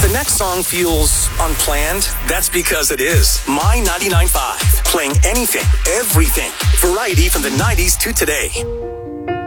the next song feels unplanned, that's because it is. My 99.5, playing anything, everything. Variety from the 90s to today.